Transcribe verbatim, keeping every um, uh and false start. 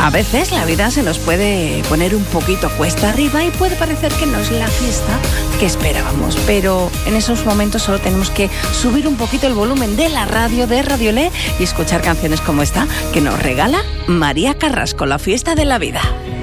A veces la vida se nos puede poner un poquito cuesta arriba y puede parecer que no es la fiesta que esperábamos, pero en esos momentos solo tenemos que subir un poquito el volumen de la radio, de Radiolé, y escuchar canciones como esta que nos regala María Carrasco, La fiesta de la vida.